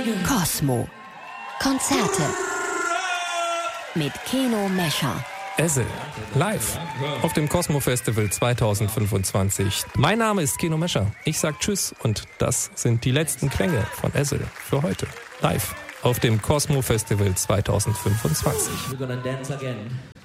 Cosmo. Konzerte mit Keno Mescher. Ezel, live auf dem Cosmo Festival 2025. Mein Name ist Keno Mescher. Ich sag Tschüss und das sind die letzten Klänge von Ezel für heute. Live auf dem Cosmo Festival 2025. We're gonna dance again.